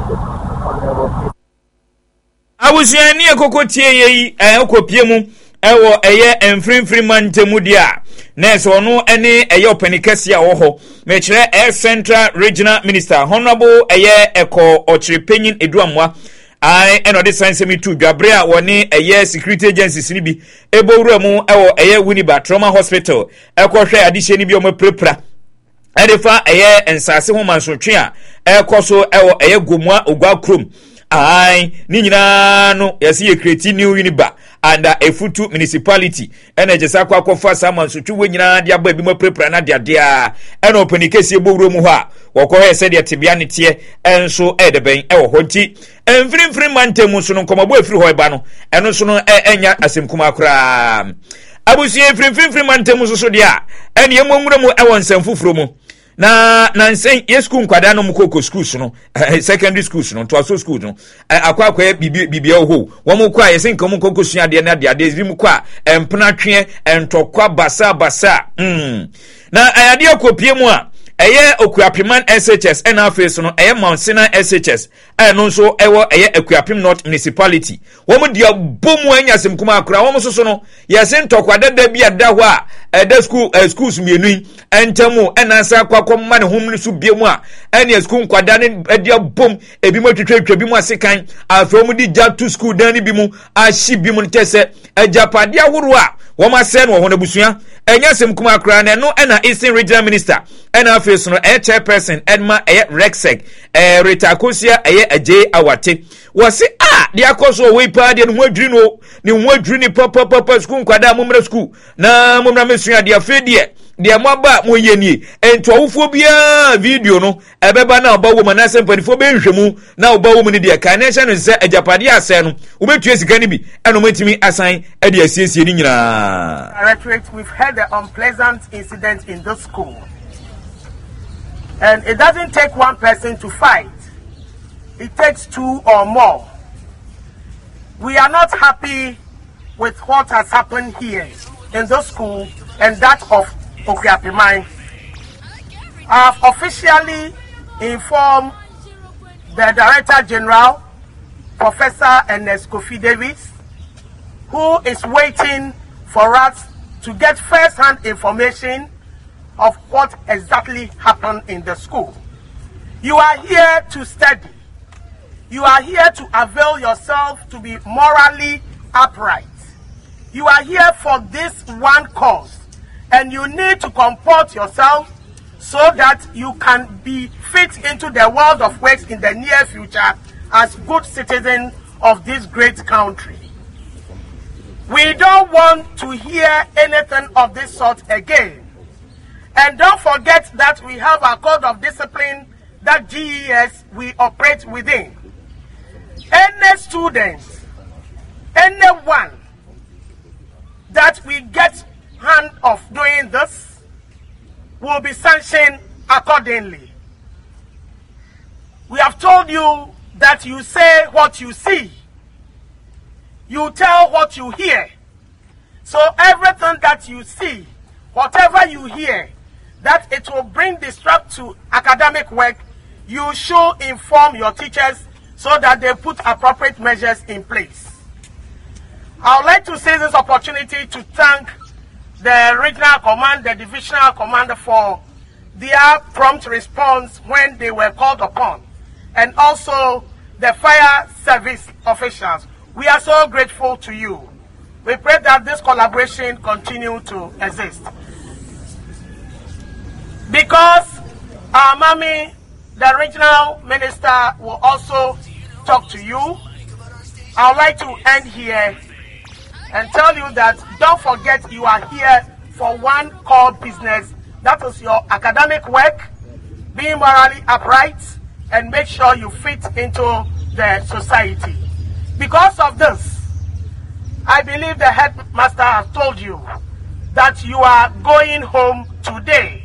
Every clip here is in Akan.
Awusiani ekokotie yi ekopie mu ewo eye enfrinfri mantemu dia na so no ene eye openikese a wo ho me kire Air Central Regional Minister Honorable eye eko ochiripenyin eduamwa ai eno de sense me tu dwabre a woni eye security agencies ni bi ebowura mu ewo eye Winneba Trauma Hospital ekohwe adihye ni bi o maprepra edefa eye ensase ho mansotwe a ekoso ewo eye gomua ogwa krom ai ni nyina no yesi ye create new Winneba and Efutu municipality enejesa kwa kofa samansotwe we nyina de aba bi maprepra na de a eno openikese ebowura mu ho a wokohe se de tebia ne tie enso edeben ewo ho nti enfrinfrin mantemu so no nkomabo efiri ho eba no eno so no enya asemkuma akura abusie enfrinfrin mantemu so de a ene yemwumura mu ewo nsamfufuro mu na nsen ye school nkwada no mukoko schools no secondary schools no to aso schools no akwa bibia ho wo mukwa ye senka mukoko suade na de bi mukwa empena twe entokwa basa na ayade akopie mu a eye Okuapiman SHS na afeso no eye Mount Sinai SHS no so ewo eye Akuapim North municipality wo mu dia bomu anyasem kuma akura wo mu so no ye sentokwa dada bi ada ho a da schools mienu entemu enansa kwakomma ne homni so biemu a ene school nkwada ne dia bom ebi mu twetwa bi mu asekan afo mu di ja to school dan ne bi mu ahyi bi mu tese ajapade ahoro a wo ma se no ho na busua enyasem kuma akura ne no na Eastern Regional Minister ena afeso no chairperson Edma Rexec Retakosia Ajay Awate wasi de akoso we pa de no adwiri no ne ho adwiri ni papa school nkwada momra school na momra mesua de afedie de amaba moyeni ento awufo bia video no ebeba na obawo manase mpanifo be nhwemu na obawo mu ne de kanation no se ajapade ase no obetua sika ni bi eno matimi asan e de asiesie ni nyina. Directorate, we've had an unpleasant incident in this school. And it doesn't take one person to fight. It takes two or more. We are not happy with what has happened here in this school and that of Okuapiman. I have officially informed the Director General, Professor Ernest Kofi Davis, who is waiting for us to get first-hand information of what exactly happened in the school. You are here to study. You are here to avail yourself to be morally upright. You are here for this one cause, and you need to comport yourself so that you can be fit into the world of works in the near future as good citizens of this great country. We don't want to hear anything of this sort again. And don't forget that we have a code of discipline that GES we operate within. Any student, anyone that we get hand of doing this will be sanctioned accordingly. We have told you that you say what you see. You tell what you hear. So everything that you see, whatever you hear, that it will bring disrupt to academic work, you should inform your teachers so that they put appropriate measures in place. I would like to seize this opportunity to thank the regional command, the divisional commander for their prompt response when they were called upon, and also the fire service officials. We are so grateful to you. We pray that this collaboration continue to exist. Because our mommy, the regional minister, will also talk to you, I would like to end here and tell you that don't forget you are here for one core business. That is your academic work, being morally upright, and make sure you fit into the society. Because of this, I believe the headmaster has told you that you are going home today.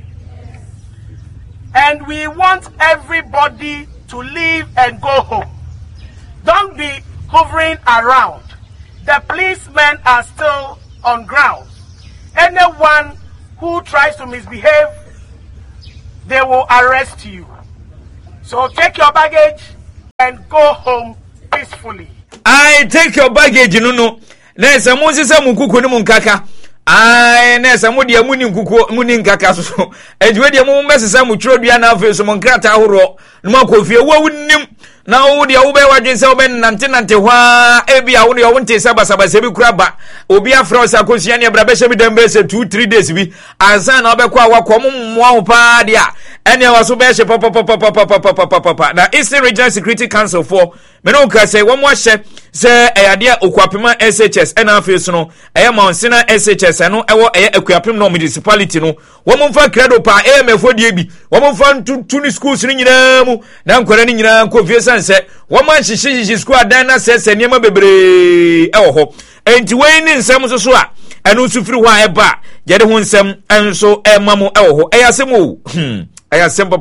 And we want everybody to leave and go home. Don't be hovering around. The policemen are still on ground. Anyone who tries to misbehave, they will arrest you. So take your baggage and go home peacefully. I take your baggage, no. There's a Moses Mukuku Munkaka. I nessa mudi a munin kaka so. And when your mum messes some Trobiana for some Grata Horo, Moko, if you wouldn't him. Now the Ube Wajin Soben Nantinantewa, Ebia, only I won't take Sabasaba Sebu Crabba, Obia Frosa Cosiania Brabesha with them 2-3 days. We Azan Obekwa Comum Wapadia, and I was Ubesha Papa. Now, Eastern Regional Security Council for Menoka say one more chef, say a idea Ukwapima SHS, and Afisno, a Mount Sina SHS, and no Equapim no municipality no. Woman for Credo Pa, for DB, woman for two schools in Yamu, now Korean Kofias. Said one man she squad Dana says and Yama Bebre oh and to win in some so and also through why ba get one some and so a mamo oh ayasemu ayasem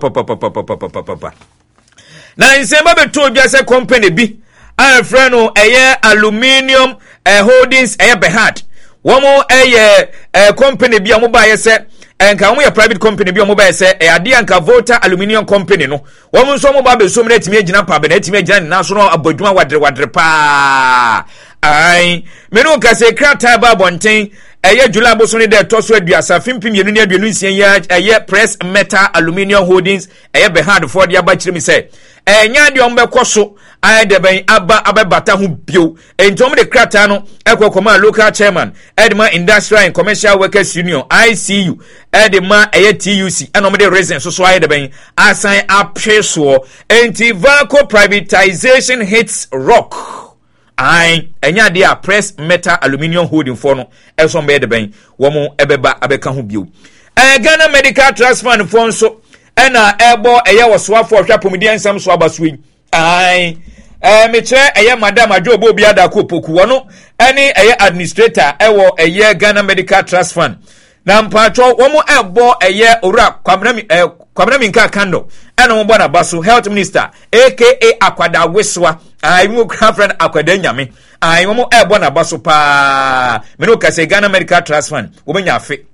papa now in same baby told you say company B a friend a aluminium holdings a behad one more a company B a mobile set and can we a private company be a mobile say a Dianca Volta Aluminium Company no. Woman so mobile so many timejina pabenet national aboduma wadre pa. Ai me no ka say krata ba bonten eye July bosone de toso aduasa fimpim yenu ne aduanu nsia ya Press Metal Aluminium Holdings eye behand for dia ba kire mi say enya de ombekọ so ai de ben ababata ho bio entom de krata no ekokoma local chairman Edma Industrial and Commercial Workers Union ICU Edma TUC anom de residents so ai de ben assign appeso anti-vaco privatization hits rock ai enya de a Press Metal Aluminium Holding for no eso be de ben wo mo ebeba abeka ho bio Ghana Medical Trust Fund for so ena ebo eye wosoa for hwa pomedian sam so abasui ai me che eye madam ajobo obi adako poku wono ene eye administrator ewo eye Ghana Medical Trust Fund na mpacho womo ebo eye ora kwamnami nka kando ena mo bona baso health minister aka Akwada Weswa ai mo friend Akwada Nyame ai womo ebo na baso pa me no ka say Ghana Medical Trust Fund wo benya afi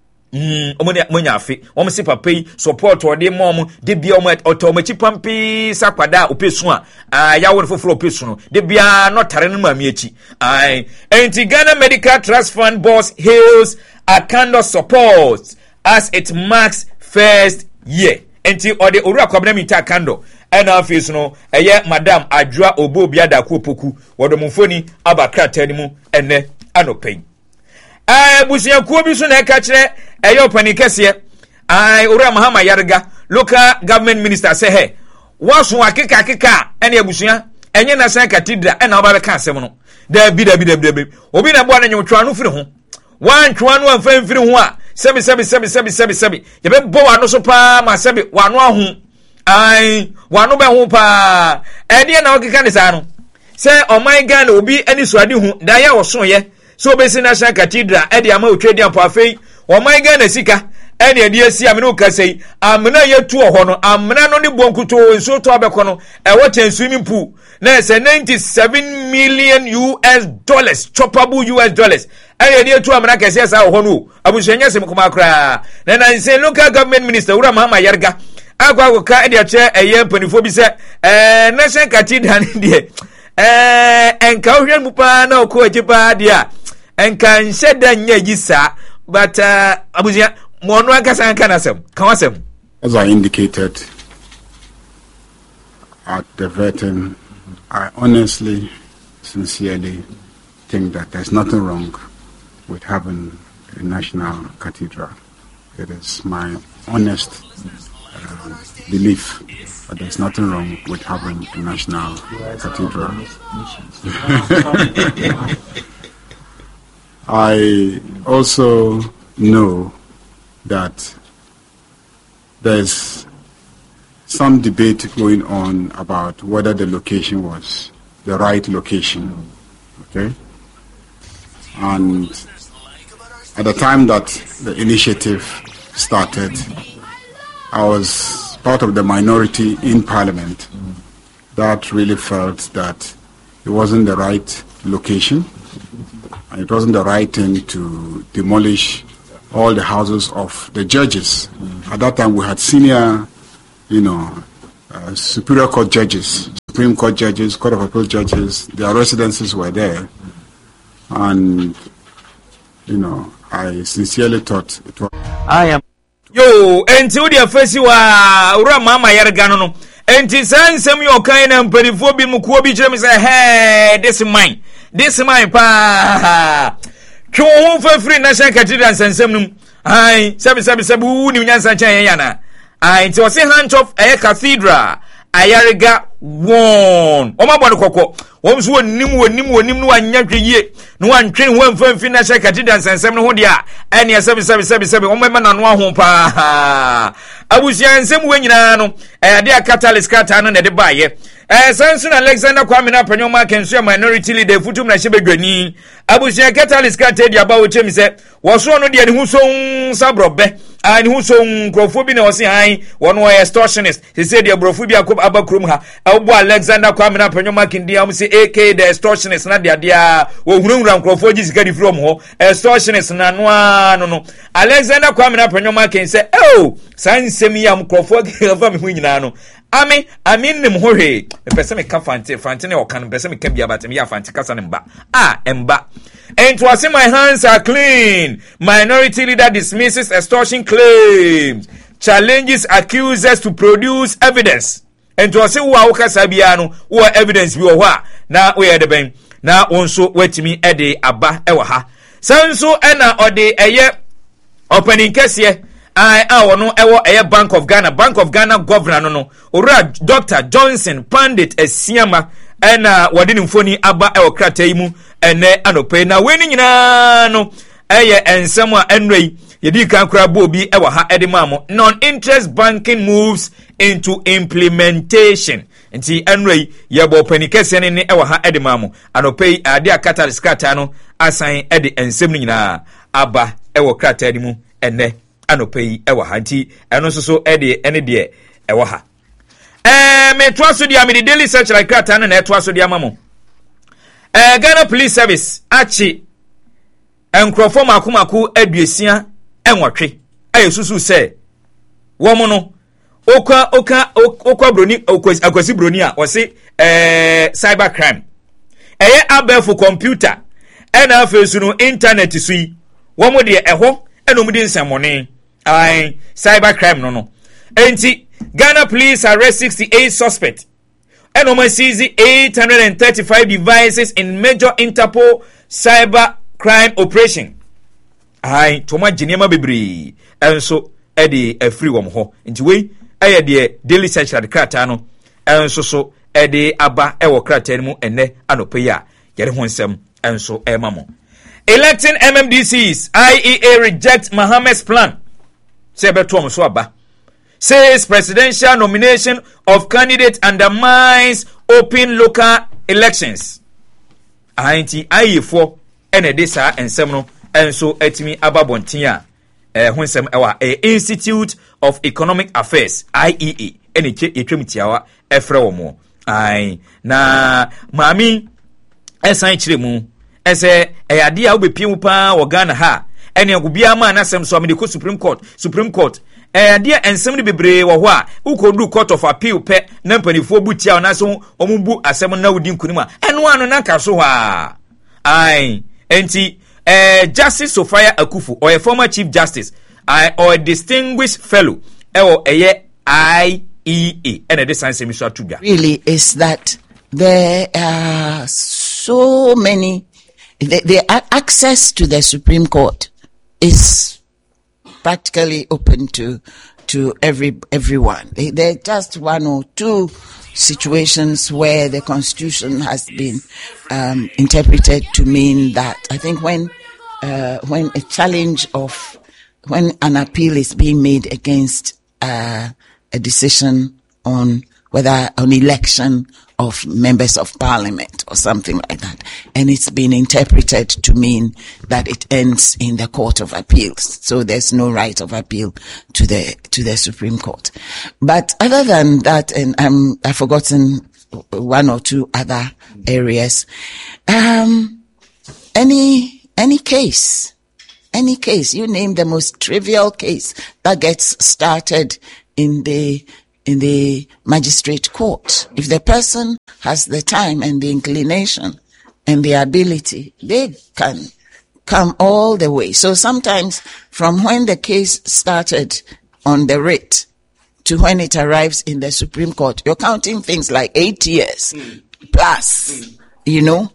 omonya afi omo si papa yi support ode mom de bia omo otomachi pampi sakwada opesu a ya won foforo opesu no de bia no tare no mamiachi ai enti Ghana Medical Trust Fund boss hails Akando support as it marks first year enti ode oru akwabna mi ta Akando ena afis no eye madam Adwa Obobi Adako Poku wodomfoni abakrata ni mu ene anopen busia kuo bi so na ka kire eyo panikese ai ora Mahama Yarga local government minister say he waso akeka ene abusia enye na san cathedral ena oba ka asem no da bi obi na bo na nyotwa no firi ho wan twa no amfa firi ho a sebi ye be bo wano so pa ma sebi wano ahu ai wano be ho pa ene na okeka ne sa no say o my Ghana obi ani so ade hu da ya wo so ye so besi national cathedral e de ama otwedi ampa afei o my Ghana sika e de ade asi amene okasei amena yetu ho no amena no ne bonkuto nso to abekọ no e wo swimming pool na say $97 million choppable US dollars e de yetu amena kase asa ho no abusuanya sem kuma kra na say local government minister Ura Mahama Yarga agwa ka e de ache eye panifo bi se national cathedral de enka ohwe mupa na okọ ajipa dia enka nsheda nyagisa but abuzia mono ankasa kanasem kawasem as I indicated at the vetting, I honestly sincerely think that there's nothing wrong with having a national cathedral. It is my honest belief that there's nothing wrong with having a national cathedral. I also know that there's some debate going on about whether the location was the right location, okay? And at the time that the initiative started, I was part of the minority in Parliament that really felt that it wasn't the right location, and it wasn't the right thing to demolish all the houses of the judges. At that time, we had senior, Superior Court judges Supreme Court judges, Court of Appeal judges. Their residences were there. And, I sincerely thought it was... I am. Yo, until the festival, Mama Yargano. And it's some your kind of periphobia Mukobi James. Hey, this is mine. This is my pa. Cho for free national cathedrals and some. I, Sabu, New Yana. I was a hunt of a cathedral. Ayariga won. Oma bwana koko. Womsu nimu anyatwe no antwen ho amfa financial cathedrals ensem no ho dia. Ene 7 omema na no ho pa. Abusia ensem wenyina no. Ade catalyst kata no na de baye. Samson Alexander Kwame na panyoma kensu minority leader futum na hyebedwani. Abusia catalyst kata dia ba wo chemi se. Wo so no dia ne hu so sabrobe. Ani hu so nkrofo na wose han wono extortionist. He said dia brofo bi akob abakrum ha. Obo Alexander Kwame na panyoma kindi am se AK the extortionist na dia wo hununra nkrofo gi sika di from ho. Extortionist na no. Alexander Kwame na panyoma ken se sansem ya nkrofo gi fa me hu nyina no. Amin nim hohe. Pese me ka fante ne okan pese me ka bia batem ya fante kasa ne mba. Emba. And to say my hands are clean. Minority leader dismisses extortion claims. Challenges accusers to produce evidence. And to say wa ukasa bia no, wa evidence bi wo ha. Na we the ben. Na onso wetimi ede aba ewa ha. Sanso ena ode eye opening kese wono ewo eye Bank of Ghana governor no. Ora Dr. Johnson Pandit Esiama ena wadini mfoni aba ewo kratai mu ene anope na weni nyina no eye ensem a enrei yedi kan kura bo bi ewo ha edemamo non-interest banking moves into implementation nti enrei yebo panikese ne ewo ha edemamo anope ade akata skata no asan ede ensem nyina aba ewo kratai mu ene anope ewo ha nti eno so ede ene de ewo ha me twaso dia me daily search like krata na twaso dia mamo Ghana Police Service achi enkrofo makumaku aduesia enwotwe ayesusu se womo no okwa broni akwasi broni a wose cyber crime abel computer ena afesu no internet sui womo de eho enom de nsamone cyber crime no enti Ghana Police arrest 68 suspects. Enoma seize 835 devices in major Interpol cyber crime operation. Toma Jinema Bibri. And so, Eddie a free one ho. Into way, I de daily search at the Kratano. And so, Eddie Abba Ewo Kratenu and ne Anopeya. Get honsem and so Emamo. Electing MMDCs. IEA rejects Mohammed's plan. Sebe Tom Swaba. Says presidential nomination of candidate undermines open local elections. IE4 ene desa ensemno enso etimi ababontia hunsem ewa Institute of Economic Affairs IEA ene etwemtiawa efre wo mo na mami esan chiremu ese eyade a obepiem pa wo Ghana ha ene agubia ma na sem so amede Supreme Court dia ensem ni bebre wo ho a ukodu Court of Appeal pe na mpanifo butia na so omumbu asem na wudi nkunima eno anu na kaso ha enti Justice Sophia Akufu or a former Chief Justice or a distinguished fellow IEA and this really is that there are so many the access to the Supreme Court is practically open to everyone. There are just one or two situations where the Constitution has been interpreted to mean that. I think when a challenge when an appeal is being made against a decision on whether an election of members of parliament or something like that, and it's been interpreted to mean that it ends in the Court of Appeals, so there's no right of appeal to the Supreme Court. But other than that, and I've forgotten one or two other areas, any case, you name the most trivial case that gets started in the in the magistrate court. If the person has the time and the inclination and the ability, they can come all the way. So sometimes from when the case started on the writ to when it arrives in the Supreme Court, you're counting things like 8 years plus, you know.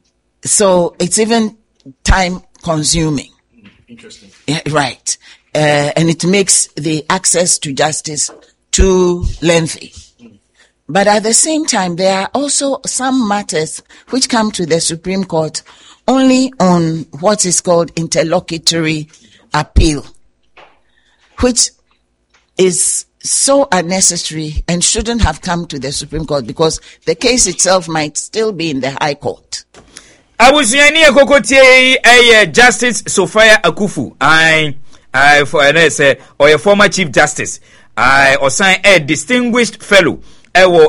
So it's even time consuming. Interesting. Yeah, right. And it makes the access to justice too lengthy. But at the same time, there are also some matters which come to the Supreme Court only on what is called interlocutory appeal, which is so unnecessary and shouldn't have come to the Supreme Court because the case itself might still be in the High Court. Abusiani Akokotie Justice Sophia Akufu. I for NSA or a former Chief Justice. I assign a distinguished fellow. Ewo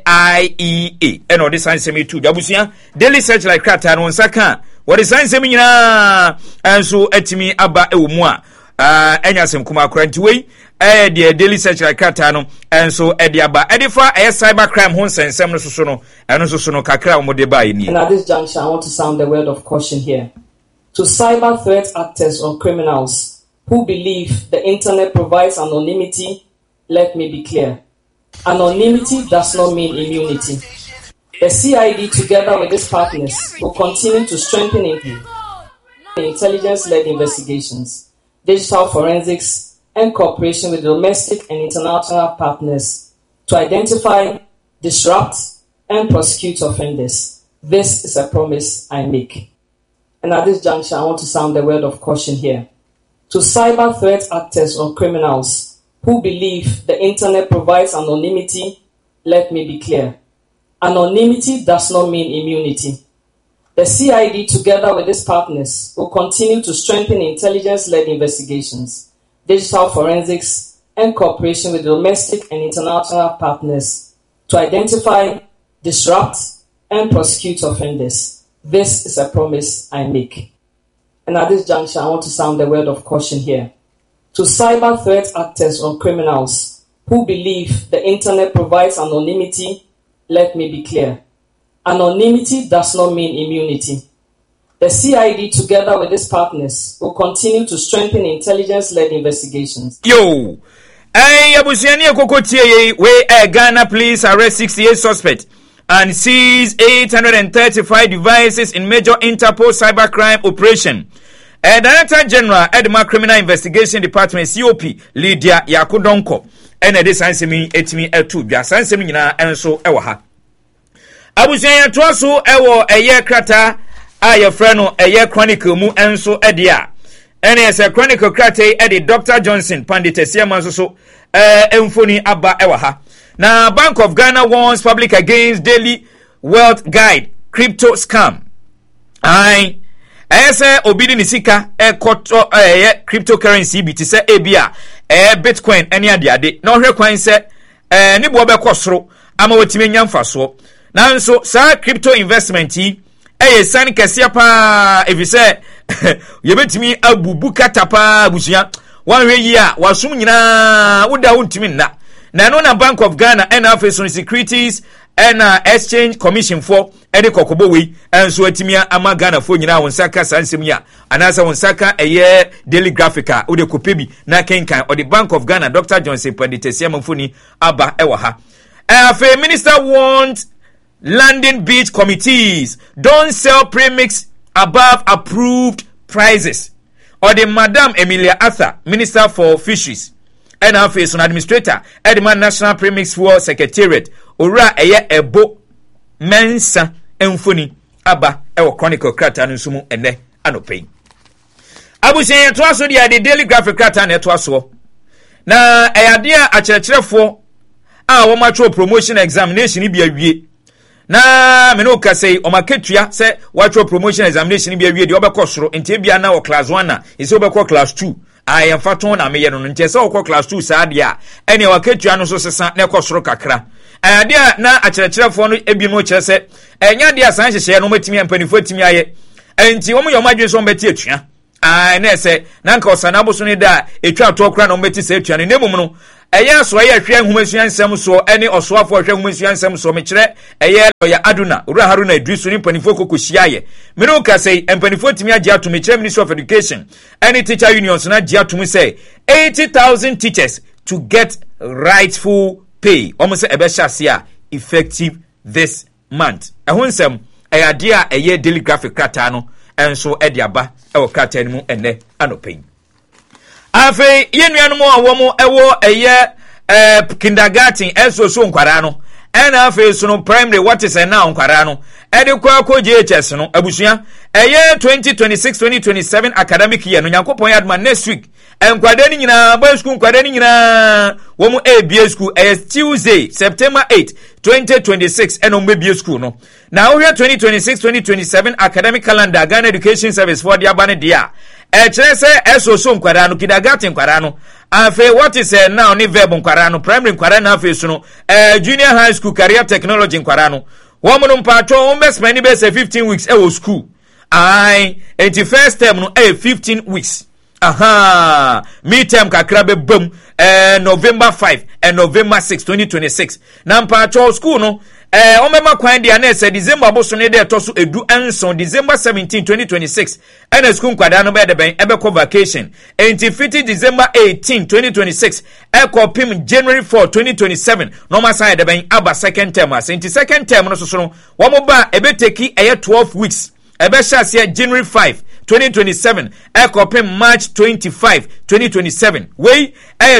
IEA. Eno de sign semi to Jabusia. Daily search like Krata on Saka. What is sign semi na and so etimi aba ewumwa. Enyasem kuma krantiwe. The daily search like Krata and so ediaba edifa cyber crime hon sensem no soso and also no kakra modeba ini. And at this juncture, I want to sound the word of caution here. To cyber threat actors or criminals who believe the internet provides anonymity, let me be clear. Anonymity does not mean immunity. The CID, together with its partners, will continue to strengthen intelligence-led investigations, digital forensics, and cooperation with domestic and international partners to identify, disrupt, and prosecute offenders. This is a promise I make. And at this juncture, I want to sound the word of caution here. To cyber threat actors or criminals who believe the internet provides anonymity, let me be clear. Anonymity does not mean immunity. The CID, together with its partners, will continue to strengthen intelligence-led investigations, digital forensics, and cooperation with domestic and international partners to identify, disrupt, and prosecute offenders. This is a promise I make. And at this juncture, I want to sound the word of caution here. To cyber threat actors or criminals who believe the internet provides anonymity, let me be clear. Anonymity does not mean immunity. The CID, together with its partners, will continue to strengthen intelligence-led investigations. Yo! Hey, Abusiani Akokotie, where Ghana police arrest 68 suspects and seize 835 devices in major Interpol cybercrime operation. Director General Edema Criminal Investigation Department COP Lydia Yakudonko and this answering etimi etu bia sansemi nyina enso ewo ha. Abusian toaso ewo eye krata aye freno eye chronicle mu enso edia. NS chronicle krata edi Dr. Johnson Panditesia manso emfoni aba ewo ha. Na Bank of Ghana warns public against daily wealth guide crypto scam. Ese obidi ni sika koto cryptocurrency biti se ebia bitcoin eni ade na ohwe kwan se ni bo be kosoro ama wotime nyamfa so nanso sa crypto investment yi san kese pa evise yebetimi abubu katapa abusia wanwe yi a wasum nyina woda wontimi na no na Bank of Ghana and Office on Securities and Exchange Commission for any kokobowi and so etimia ama Ghana for nyina wonsaka sansemia anasa wonsaka eye Daily Graphica o de kopebi na kenkan or the Bank of Ghana Dr. Johnson Panditesia Mfuni aba ewa ha. Afa minister wants landing beach committees don't sell premix above approved prices. Or the Madam Emilia Arthur, Minister for Fisheries and Affairs on Administrator, Edman National Premix for Secretariat, Ora Eye Ebo Mensa Enfuni Aba Ewo Chronicle Krata Nusumu Ene Anope. Abusian Twaso dia the Daily Graphic Krata ne Twaso. Na Eyadia Acherechefo a wo matro promotion examination bi awie. Na me no ka say o maketua say watro promotion examination bi awie de obekọ soro enti bia na o class 1 na isi obekọ class 2 I am faton na me ye no nti say okọ class 2 saa de a ene waketua no so sesa na ekọ soro kakra ade a na akyerɛkyerɛfo no ebi no kyerɛ sɛ enya de asan hyehye no matimi ampanifo timi aye enti wo mo yomadwe so mbeti atua na ese na nka osana boso ne da etwa to kra na mbeti se atua ne nemum no ɛyɛ so ɛyɛ hwɛ nhomasua nsɛm so ɛne ɔsoafo hwɛ nhomasua nsɛm so mekyerɛ ɛyɛ lɔya aduna owura haruna idrisu ne mpanifo kokohyiaye me no ka sɛ mpanifo timi agye ato mekyerɛ Ministry of Education ɛne teacher unions na agye ato sɛ 80,000 teachers to get rightful pay almost a better effective this month. A wholesome a idea a year daily graphic cratano and so ediaba or cratanimu and ne anopin. Afe yen animal womo ewo a year kindergarten and so soon quarano. And afe so primary what is a now quarano. Edukwa JHS no abusia a year 2026-2027 academic year no nyankopon adman next week. And kwadeni nyina boys school kwadeni nyina womu ABA school Tuesday September 8 2026 and on BBA school no now we are 2026-2027 academic calendar Ghana Education Service for the abane dia chere se so nkwara no kindergarten nkwara no afi what is now ni verb nkwara no primary nkwara na afi so no junior high school career technology nkwara no womu no mpato wo best many be say 15 weeks e wo school ai enti first term no 15 weeks. Aha, midterm kakrabe boom November 5 and November 6 2026 na mpacho school no omema kwan dia na ese December boso ne de toso edu enson December 17 2026 and school kwada no be de ben ebe vacation enti fiti December 18 2026 ekopim January 4 2027 no ma sign de ben aba second term as enti second term no so no wo mo ba ebe teki 12 weeks ebe sha January 5 2027 ekopim March 25 2027 we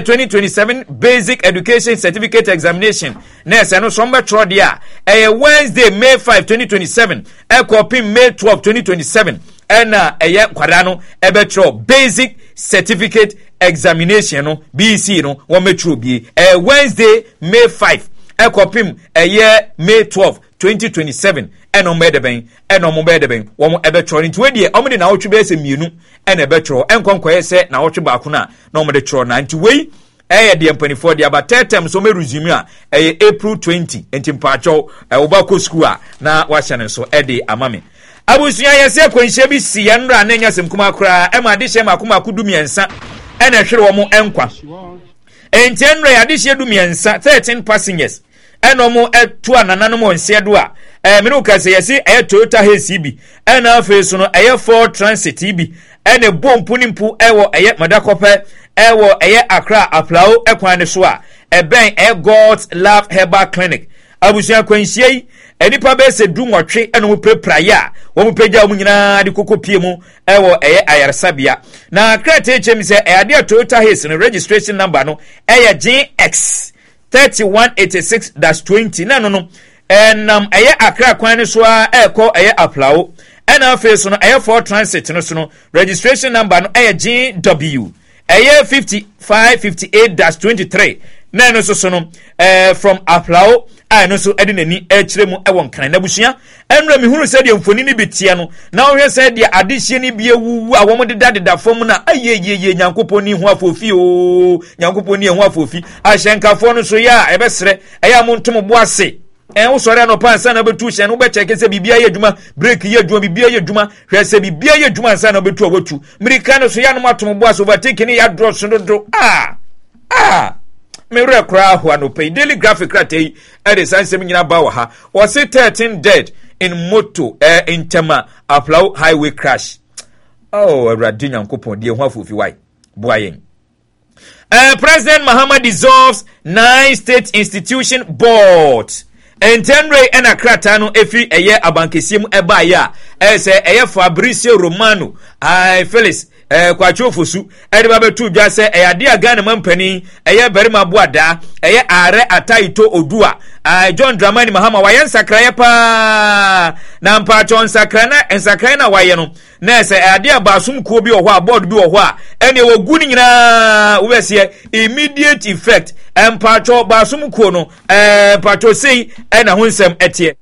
2027 basic education certificate examination nese no sombe tro dia Wednesday May 5 2027 ekopim May 12 2027 ena kwada no ebetro basic certificate examination no BC no wo metro bi Wednesday May 5 ekopim May 12 2027 eno medeben eno mo bedeben wo mo ebetro nti we die omde na wotwe be se mienu ena ebetro enkonkoye se na wotwe ba ko na omde tro na nti we de mpanifo de abatetem so me resume a April 20 nti mpacho obako school a na wahye so de amame abusuya yese kwanhye bi si yenra na nya semkuma kora e ma de hye makoma kudumiensa ena hwere wo mo enkwa enti enra ya de hye dumiensa 13 passengers eno mo etu ananano mo nsedo a minu ka se yesi Toyota HCB ena afi no Ford Transit bi ene bompu nimpu ewo Madakope ewo Accra Aplao ekwan ne so a ben God's Love Herbal Clinic abusia kwanhie enipa be se du nwotwe ene mo prepraya wo mo pagya mo nyina de kokopie mu ewo ayarsabia na krate chem se ade Toyota HCB no registration number no GX 3186-20 no Accra kwan so a eko Aplao ena face no Ford Transit no so no registration number no GW 5558-23 na no so no from Aplao no so edinani ekire mu ewon kan na busia enra mi hunu se de mfoni ni betie no na ohwe se de adehye ni bie wuwu a wo mo deda fom na ayeyeye nyankoponi hu afofi o nyankoponi hu afofi ahyenkafo no so ya ebesere eya mo ntom bo ase wo sore no pa na betu hye no be cheke se bibia ye adwuma break ye adwuma bibia ye adwuma hwe se bibia ye adwuma na betu awatu mirika no so ya no atom bo ase overtake ni ya draw so do Mere kra ho anope daily graphic rate e sansem nyina ba wa ha o say 13 dead in moto in Tema Aplao highway crash. Oh Awurade Nyankopon de ho afofi wai boayen. President Mahama dissolves 9 state institution board. Entenre ena krata no efi abankesiem eba ya say Fabricio Romano Felix kwachofosu ba betu dwa se ade aga na mampani berima boada are ataito odua John Dramani Mahama wayen sakraye pa na mpacho nsakra na waye no na se ade abasum ko bi oho board bi oho a ene wogu ni nyina wo bese immediate effect mpacho basum ko no mpacho sei na honsem etie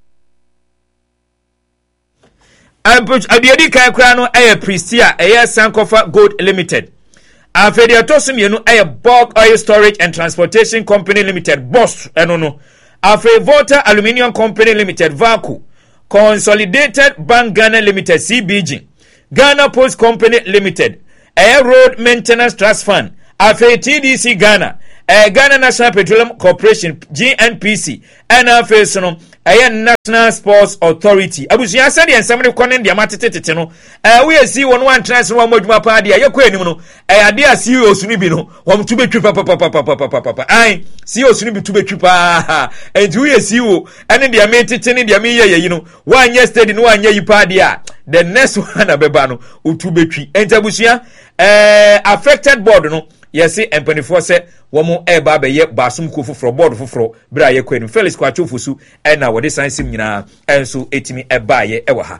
Adiadi kan kra no Pristia Sankofa Gold Limited. Afedi atosum yenu Bulk Oil Storage and Transportation Company Limited Boss no. Afe Volta Aluminium Company Limited Vacu. Consolidated Bank Ghana Limited CBG. Ghana Post Company Limited. Road Maintenance Trust Fund. Afe TDC Ghana. Ghana National Petroleum Corporation GNPC and face no National Sports Authority abusia said the somebody konen dia matete no we see one transfer one moduma pa dia yakọ anim no ade a CEO sunu bi no wom tu betwi papa ai CEO sunu bi tu betwi pa enti we CEO ene dia metete ne dia meye yi no wanye steady no wanye yi pa dia the next one abeba no utu betwi enti abusia affected board no yes empanifo se womo eba be ye basum ko foforo board foforo bra ye kwenu Felix Kwacho Fosu na wode sansim nyina enso etimi eba ye ewa ha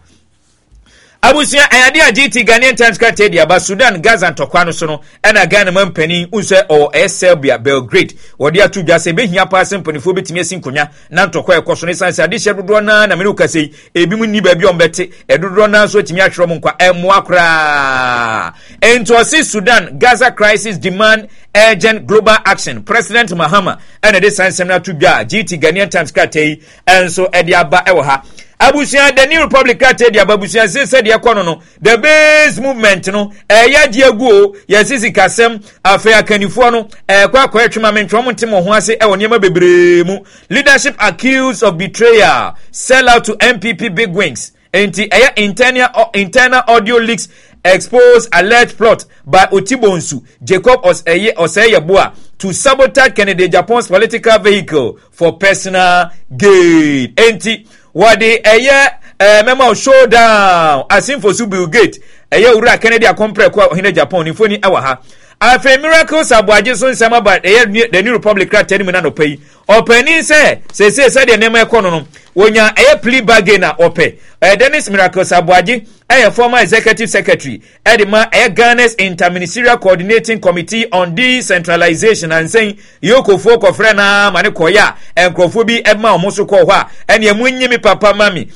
abusia ayade a GT Ghanaian Times ka tedi aba Sudan Gaza ntokwa no so no na Ghana mampani unse o Serbia Belgrade wode atu dwase be hia pa sempanifo betimi asinkonya na ntokwa ekoso ne sanse ade hye dodo na me uka sei ebi mu ni ba bi ombete edodo na so etimi ahwero mu nkwa emu akra ento si Sudan Gaza crisis demand urgent global action President Mahama and the sanse na atu dwa GT Ghanaian Times ka tei enso ede aba ewa ha abusia the New Republic Party dia babusia se dia kono no the base movement no ya di aguo ya sisi kasem afa akanifo no kwa etwema mentwo monte mo ho ase e woniema bebre mu leadership accused of betrayal sell out to MPP big wings enti internal audio leaks expose alleged plot by Otibonsu Jacob Oseyeboa to sabotage Kennedy Japan's political vehicle for personal gain enti wadi memo showdown asim for Bill Gates ura Kennedy akompre kwa hine Japan ni foni ewa ha afa miracles abwaje so nsema ba the New Republic rat tell me na no pay openi say de nema ekono no wonya plea bargain na ope Dennis Miracles abwaje former executive secretary edima Ghana's interministerial coordinating committee on decentralization and saying yokofo kofre na mane koya enkrofo bi ema omoso ko ho a ene munyimi papa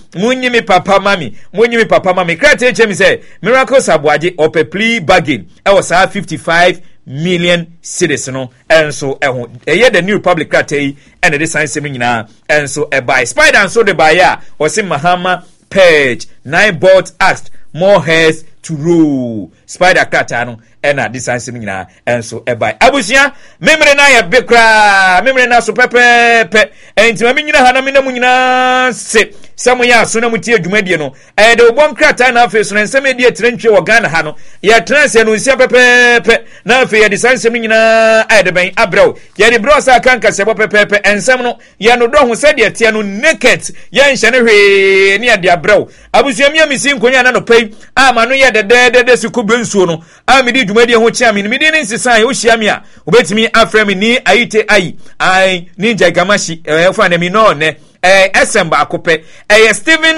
mami krate chemi say Miracles abwaje ope plea bargain was 55 million cedis no enso eho the New Republic Party and the science nyina enso by spider and so the buyer was in Mahama page 9 boards asked more heads to rule spider krata no ena this science nyina enso by abusia memre na ya bekra memre na so pepe enti ma nyina ha na me na mu nyina se samu ya so na mutie adwumadie no de obon krata na afi so na nsem die trentwe wo Ghana ha no ya transe no nsia pepe na afi ya the science nyina de ben abraw ya de bro sa kanka se pepe ensem no ya no do ho se de tie no naked ya nhye ne hwe ne ya de abraw abusia mi amisi nkonya na no pay ama no ya de sikubu nsuo no amidi dwumadie ho chia mi midi ne nsisan ho hia mi a obetimi afrɛ mi ni ayite ai ninja gamashi fa na mi no ne Esemba akope Steven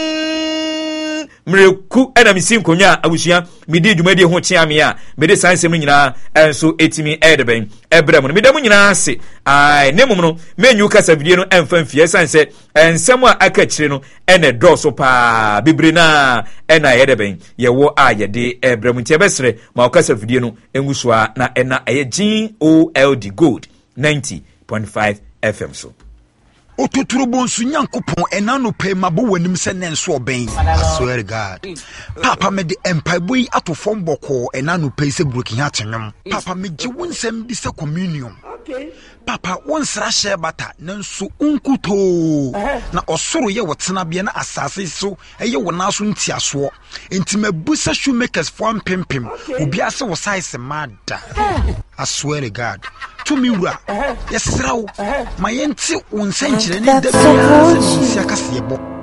Mreku ena misi nkonya abusia midi dwumadie ho chia me a mede sansem nyina enso etimi edeben ebrem no medam nyina ase nemum no menyu kasa video no emfa mfie sanse ensem a aka kire no ene doso pa bibre na ena edeben yewo a yede ebrem ntia besre ma kasa video no enwusua na ena GOLD Gold 90.5 FM so Ototuro bonsu nyankopon enano pe mabo wanim se nenso oben I swear to God papa me de empaibo yi atofom boko enano pe se broken hatenwem papa me gi wonsem di se communion papa wonsra share bata nanso unkuto na osoro ye wotena bia na asase so eye wona so ntiaso enti mabusa shoemakers for pimpim obi ase wo size mada I swear to God to me wura yesrawo mayenti wonsenkyere ne da bia se akasebo